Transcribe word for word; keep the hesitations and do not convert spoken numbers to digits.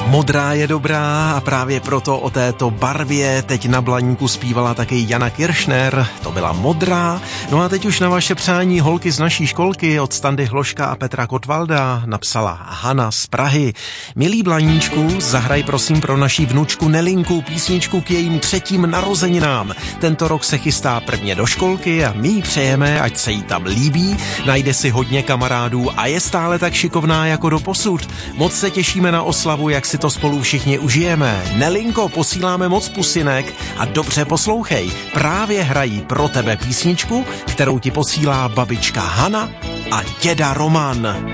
Modrá je dobrá a právě proto o této barvě teď na Blaníku zpívala taky Jana Kiršner, to byla Modrá. No a teď už na vaše přání holky z naší školky od Standy Hloška a Petra Kotvalda napsala Hana z Prahy. Milý Blaníčku, zahraj prosím pro naší vnučku Nelinku písničku k jejím třetím narozeninám. Tento rok se chystá prvně do školky a my jí přejeme, ať se jí tam líbí, najde si hodně kamarádů a je stále tak šikovná jako doposud. Moc se těšíme na oslavu, jak si to spolu všichni užijeme. Nelinko, posíláme moc pusinek a dobře poslouchej. Právě hrají pro tebe písničku, kterou ti posílá babička Hana a děda Roman.